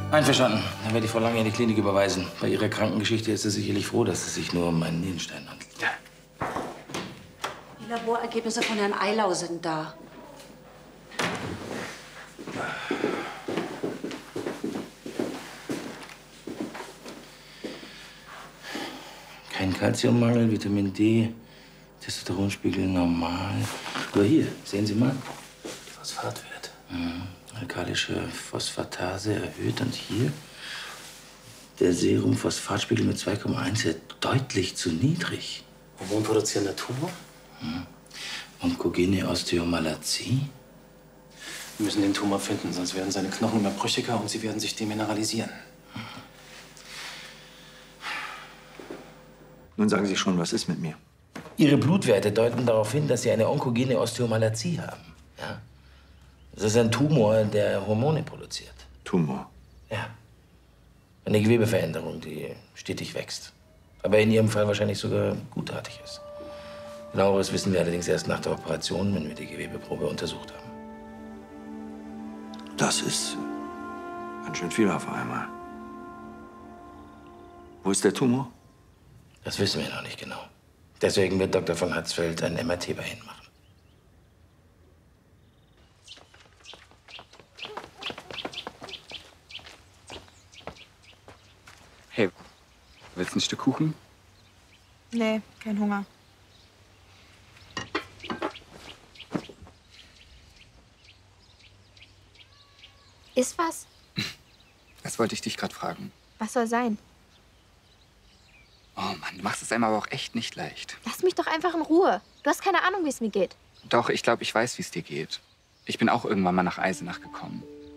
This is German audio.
Einverstanden. Dann werde ich Frau Lange in die Klinik überweisen. Bei ihrer Krankengeschichte ist sie sicherlich froh, dass es sich nur um einen Nierenstein handelt. Ja. Die Laborergebnisse von Herrn Eilau sind da. Kein Kalziummangel, Vitamin D, Testosteronspiegel normal. Aber hier, sehen Sie mal. Phosphatwert. Alkalische Phosphatase erhöht. Und hier der Serumphosphatspiegel mit 2,1 ist deutlich zu niedrig. Hormonproduzierender Tumor? Onkogene Osteomalazie. Wir müssen den Tumor finden, sonst werden seine Knochen immer brüchiger und sie werden sich demineralisieren. Nun sagen Sie schon, was ist mit mir? Ihre Blutwerte deuten darauf hin, dass Sie eine onkogene Osteomalazie haben. Ja? Das ist ein Tumor, der Hormone produziert. Tumor? Ja. Eine Gewebeveränderung, die stetig wächst. Aber in Ihrem Fall wahrscheinlich sogar gutartig ist. Genaueres wissen wir allerdings erst nach der Operation, wenn wir die Gewebeprobe untersucht haben. Das ist ganz schön viel auf einmal. Wo ist der Tumor? Das wissen wir noch nicht genau. Deswegen wird Dr. von Hatzfeld ein MRT bei Ihnen machen. Hey, willst du ein Stück Kuchen? Nee, kein Hunger. Ist was? Das wollte ich dich gerade fragen. Was soll sein? Oh Mann, du machst es einem aber auch echt nicht leicht. Lass mich doch einfach in Ruhe. Du hast keine Ahnung, wie es mir geht. Doch, ich glaube, ich weiß, wie es dir geht. Ich bin auch irgendwann mal nach Eisenach gekommen.